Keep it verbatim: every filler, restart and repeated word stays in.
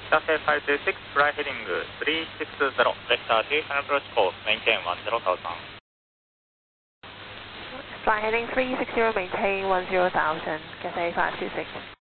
Cathay five two six, fly heading three six zero, vector T, final approach course, maintain one zero thousand. Fly heading three six zero, maintain one zero thousand, Cathay five two six.